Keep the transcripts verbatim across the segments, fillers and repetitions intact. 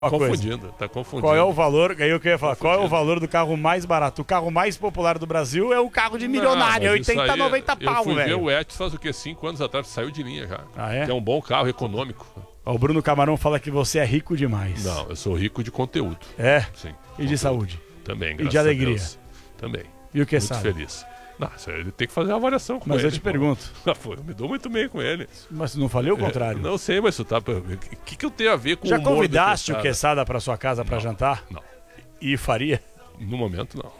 Confundindo, tá confundindo. Qual é o valor, aí eu queria falar, qual é o valor do carro mais barato? O carro mais popular do Brasil é o carro de milionário, é oitenta, noventa pau, velho. Eu fui ver o Etios faz o quê? Cinco anos atrás, saiu de linha já. Ah, é? Que é um bom carro econômico. Ó, o Bruno Camarão fala que você é rico demais. Não, eu sou rico de conteúdo. É? Sim. E conteúdo. de saúde? Também, graças a Deus. E de alegria? Deus. Também. E o que muito sabe? feliz. Não, ele tem que fazer uma avaliação com mas ele. Mas eu te pergunto. Ah, pô, eu me dou muito bem com ele. Mas não falei o contrário? É, não sei, mas tu tá... O que, que eu tenho a ver com Já o humor convidaste o Quesada pra sua casa pra não, jantar? Não. E faria? No momento, não.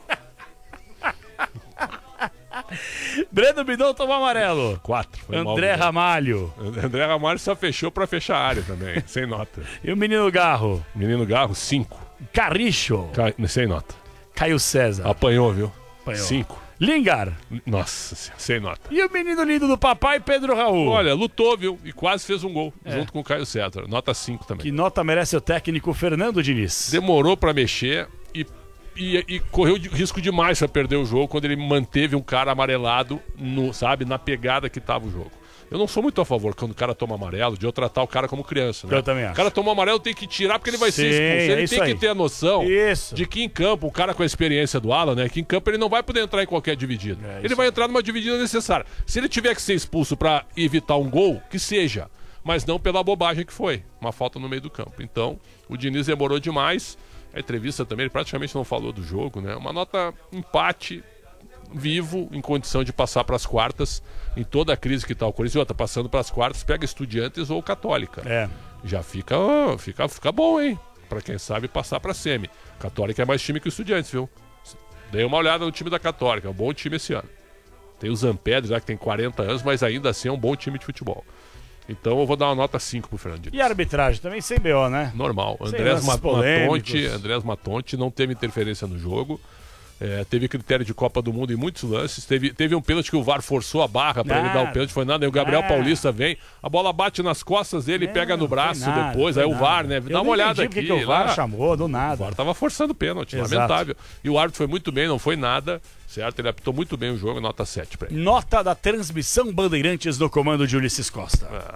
Breno Bidon tomou amarelo. Quatro. Foi André mal, Ramalho. André Ramalho só fechou pra fechar a área também, sem nota. E o Menino Garro? Menino Garro, cinco. Carricho. Ca... Sem nota. Caio César. Apanhou, viu? Apanhou. Cinco. Lingar. Nossa, sem nota. E o menino lindo do papai, Pedro Raul? Olha, lutou, viu? E quase fez um gol, é. junto com o Caio César. Nota cinco também. Que nota merece o técnico Fernando Diniz? Demorou pra mexer e, e, e correu de, risco demais pra perder o jogo quando ele manteve um cara amarelado, no, sabe, na pegada que tava o jogo. Eu não sou muito a favor, quando o cara toma amarelo, de eu tratar o cara como criança, né? Eu também acho. O cara toma amarelo, tem que tirar porque ele vai Sim, ser expulso. Ele é tem aí. que ter a noção isso. de que em campo, o cara com a experiência do Alan, né? Que em campo ele não vai poder entrar em qualquer dividida. É ele vai entrar numa dividida necessária. Se ele tiver que ser expulso pra evitar um gol, que seja. Mas não pela bobagem que foi. Uma falta no meio do campo. Então, o Diniz demorou demais. A entrevista também, ele praticamente não falou do jogo, né? Uma nota empate, vivo, em condição de passar para as quartas, em toda a crise que está o Corinthians, está passando para as quartas, pega Estudiantes ou Católica. É. Já fica, oh, fica, fica bom, hein? Para quem sabe passar para semi. Católica é mais time que o Estudiantes, viu? Dei uma olhada no time da Católica, é um bom time esse ano. Tem o Zampedri, já que tem quarenta anos, mas ainda assim é um bom time de futebol. Então eu vou dar uma nota cinco pro Fernando Diniz. E a arbitragem também sem B O, né? Normal. Sem Andrés lances Matonte, Andrés Matonte não teve interferência no jogo. É, teve critério de Copa do Mundo em muitos lances. Teve, teve um pênalti que o V A R forçou a barra para ele dar o pênalti. Foi nada. Aí o Gabriel ah. Paulista vem. A bola bate nas costas dele e é, pega no braço nada, depois. Aí o V A R, nada. né? Eu Dá uma olhada aqui. Por que o V A R lá, chamou do nada? O V A R tava forçando o pênalti. Exato. Lamentável. E o árbitro foi muito bem, não foi nada. Certo? Ele apitou muito bem o jogo. Nota sete pra ele. Nota da transmissão Bandeirantes no comando de Ulisses Costa. Ah,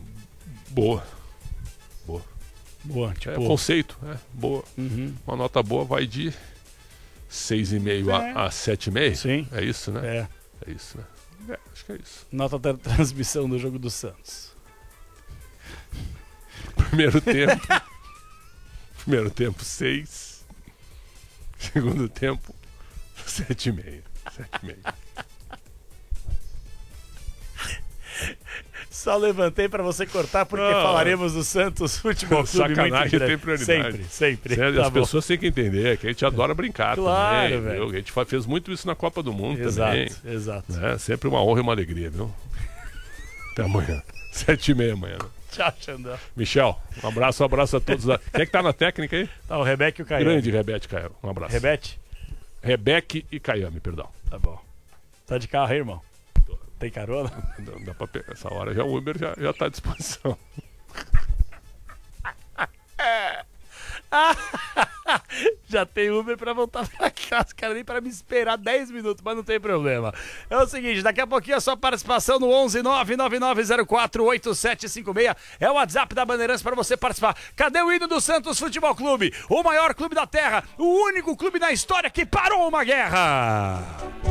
boa. Boa. Boa, tipo... É, conceito. É, boa. Uhum. Uma nota boa vai de seis vírgula cinco é. a, a sete vírgula cinco? Sim. É isso, né? É. É isso, né? É, acho que é isso. Nota da transmissão do jogo do Santos. Primeiro tempo. Primeiro tempo, seis. Segundo tempo, sete vírgula cinco. sete vírgula cinco. Só levantei pra você cortar porque não. falaremos do Santos Futebol Clube. Sacanagem tem prioridade. Sempre, sempre. Sério, tá as bom. pessoas têm que entender que a gente adora brincar claro, também. velho. Viu? A gente fez muito isso na Copa do Mundo exato, também. Exato, né? Sempre uma honra e uma alegria, viu? Até amanhã. Sete e meia amanhã. Tchau, Xandão. Michel, um abraço, um abraço a todos. Quem é que tá na técnica aí? Tá, o Rebeca e o Caiame. Grande Rebeca e Caiame. Um abraço. Rebeca? Rebeca e Caiame, perdão. Tá bom. Tá de carro aí, irmão? Tem carona? Não dá pra pegar. Essa hora já o Uber já, já tá à disposição. Já tem Uber pra voltar pra casa, cara, nem pra me esperar dez minutos, mas não tem problema. É o seguinte, daqui a pouquinho a sua participação no onze nove nove nove zero quatro oito sete cinco seis é o WhatsApp da Bandeirantes pra você participar. Cadê o hino do Santos Futebol Clube? O maior clube da terra, o único clube na história que parou uma guerra.